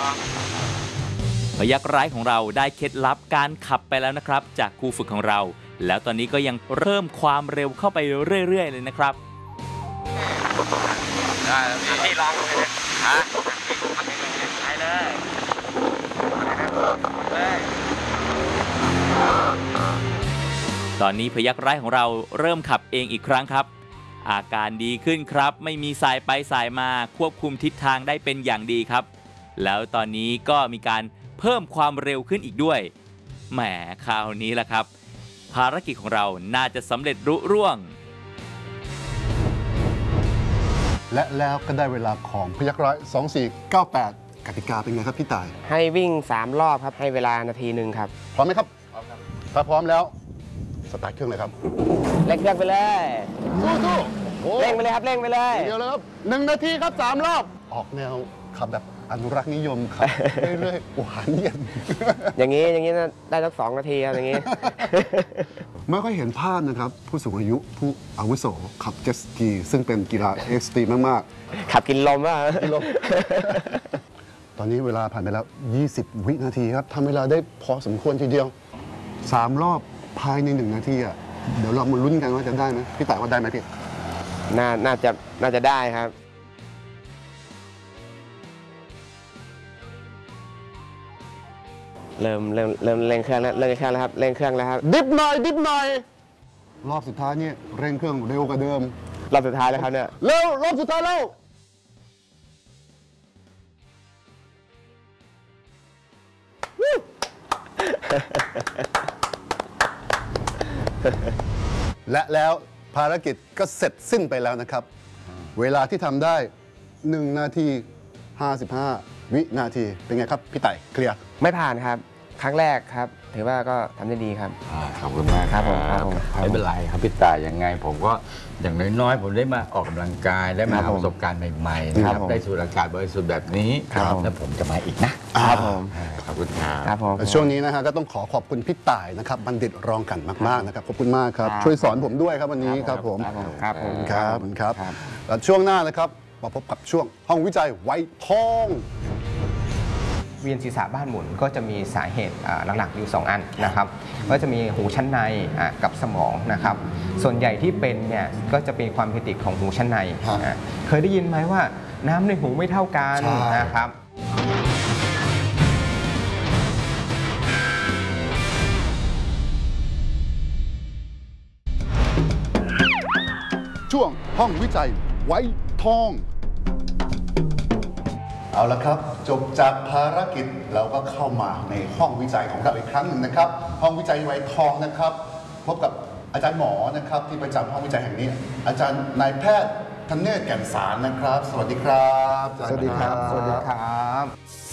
พยักร้ายของเราได้เคล็ดลับการขับไปแล้วนะครับจากครูฝึกของเราแล้วตอนนี้ก็ยังเพิ่มความเร็วเข้าไปเรื่อยๆเลยนะครับได้แล้วพี่ลองเลยฮะไปเลยตอนนี้พยักร้ายของเราเริ่มขับเองอีกครั้งครับอาการดีขึ้นครับไม่มีสายไปสายมาควบคุมทิศทางได้เป็นอย่างดีครับแล้วตอนนี้ก็มีการเพิ่มความเร็วขึ้นอีกด้วยแหมคราวนี้แหละครับภารกิจของเราน่าจะสำเร็จรุ่ร่วงและแล้วก็ได้เวลาของพยักร้อย2498กติกาเป็นไงครับพี่ต่ายให้วิ่ง3รอบครับให้เวลานาทีหนึ่งครับพร้อมไหมครับพร้อมครับถ้าพร้อมแล้วสตาร์ทเครื่องเลยครับเร่งเครื่องไปเลยสู้เร่งไปเลยครับเร่งไปเลยเดี๋ยวเลยครับ1 นาทีครับ3 รอบออกแนวขับแบบอนุรักษ์นิยมครับเรื่อยๆหวานเย็นอย่างนี้ได้สัก2 นาทีครับอย่างนี้ไม่ค่อยเห็นภาพนะครับผู้สูงอายุผู้อาวุโสขับเจ็ตสกีซึ่งเป็นกีฬาเอ็กซ์ตรีมมากๆขับกินลมอ่ะกินลมตอนนี้เวลาผ่านไปแล้ว20 วินาทีครับทำเวลาได้พอสมควรทีเดียว3 รอบภายใน1 นาทีอ่ะเดี๋ยวเรามาลุ้นกันว่าจะได้ไหมพี่ต่ายว่าได้ไหมพี่น่าจะได้ครับเริ่มเร่งเครื่องแล้วครับเร่งเครื่องแล้วครับดิบหน่อยรอบสุดท้ายเนี่ยเร่งเครื่องเร็วกว่าเดิมรอบสุดท้ายแล้วครับเนี่ยเร็วรอบสุดท้ายแล้วและแล้วภารกิจก็เสร็จสิ้นไปแล้วนะครับเวลาที่ทำได้1 นาที 55 วินาทีเป็นไงครับพี่ไต่เคลียร์ไม่ผ่านครับครั้งแรกครับถือว่าก็ทำได้ดีครับขอบคุณมากครับไม่เป็นไรครับพี่ตายยังไงผมก็อย่างน้อยๆผมได้มาออกกำลังกายได้มาประสบการณ์ใหม่ๆนะครับได้สูดอากาศบริสุทธิ์แบบนี้แล้วผมจะมาอีกนะครับผมขอบคุณครับผมช่วงนี้นะฮะก็ต้องขอบคุณพี่ต่ายนะครับบัณฑิตรองกันมากๆนะครับขอบคุณมากครับช่วยสอนผมด้วยครับวันนี้ครับผมครับแล้วช่วงหน้านะครับมาพบกับช่วงห้องวิจัยไวทองเวียนศีรษะบ้านหมุนก็จะมีสาเหตุหลักๆอยู่2 อันนะครับก็จะมีหูชั้นในกับสมองนะครับส่วนใหญ่ที่เป็นเนี่ยก็จะเป็นความผิดปกติของหูชั้นในเคยได้ยินไหมว่าน้ำในหูไม่เท่ากันนะครับช่วงห้องวิจัยไวทองเอาละครับจบจากภารกิจเราก็เข้ามาในห้องวิจัยของเราอีกครั้งหนึ่งนะครับห้องวิจัยไวทองนะครับพบกับอาจารย์หมอนะครับที่ประจำห้องวิจัยแห่งนี้อาจารย์นายแพทย์ธเนศแก่นสารนะครับสวัสดีครับสวัสดีครับสวัสดีครับ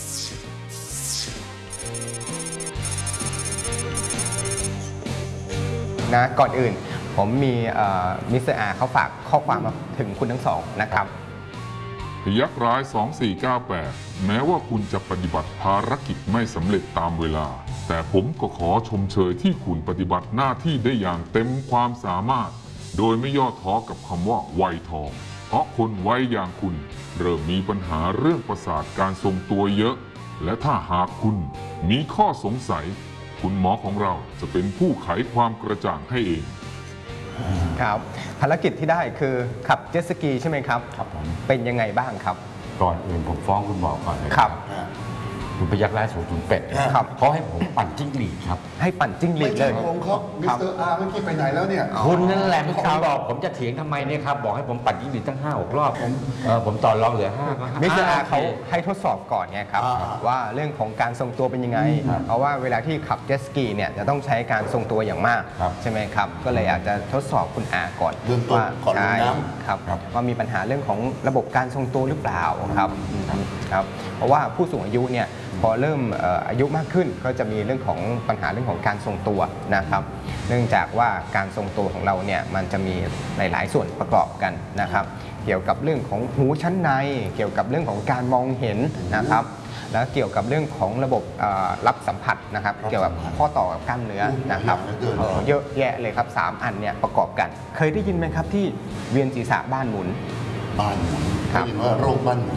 นะก่อนอื่นผมมีมิสเตอร์อาเขาฝากข้อความมาถึงคุณทั้งสองนะครับพยักร้าย2498แม้ว่าคุณจะปฏิบัติภารกิจไม่สำเร็จตามเวลาแต่ผมก็ขอชมเชยที่คุณปฏิบัติหน้าที่ได้อย่างเต็มความสามารถโดยไม่ย่อท้อกับคำว่าไวทองเพราะคนไวอย่างคุณเริ่มมีปัญหาเรื่องประสาทการทรงตัวเยอะและถ้าหากคุณมีข้อสงสัยคุณหมอของเราจะเป็นผู้ไขความกระจ่างให้เองครับภารกิจที่ได้คือขับเจ็ตสกีใช่ไหมครับครับผมเป็นยังไงบ้างครับก่อนอื่นผมฟ้องคุณหมอก่อนเลยครับคุณพยักร้าย008ครับเขาให้ผมปั่นจิ้งหรีดครับให้ปั่นจิ้งหรีดเลยผมครับมิสเตอร์อาร์เมื่อกี้ไปไหนแล้วเนี่ยคุณนั่นแหละที่บอกผมจะเถียงทำไมเนี่ยครับบอกให้ผมปั่นจิ้งหรีดตั้ง5-6 รอบผมต่อรองเหลือ5 มิสเตอร์อาร์เขาให้ทดสอบก่อนไงครับว่าเรื่องของการทรงตัวเป็นยังไงเพราะว่าเวลาที่ขับเจ็ตสกีเนี่ยจะต้องใช้การทรงตัวอย่างมากใช่ไหมครับก็เลยอาจจะทดสอบคุณอาก่อนว่าใช่ครับว่ามีปัญหาเรื่องของระบบการทรงตัวหรือเปล่าครับเพราะว่าผู้สูงอายุเนี่ยพอเริ่มอายุมากขึ้นก็จะมีเรื่องของปัญหาเรื่องของการทรงตัวนะครับเนื่องจากว่าการทรงตัวของเราเนี่ยมันจะมีหลายๆส่วนประกอบกันนะครับเกี่ยวกับเรื่องของหูชั้นในเกี่ยวกับเรื่องของการมองเห็นนะครับแล้วเกี่ยวกับเรื่องของระบบรับสัมผัสนะครับเกี่ยวกับข้อต่อกับกล้ามเนื้อนะครับเยอะแยะเลยครับ3 อันเนี่ยประกอบกันเคยได้ยินไหมครับที่เวียนศีรษะบ้านหมุนได้ยินว่าโรคบ้านหมุน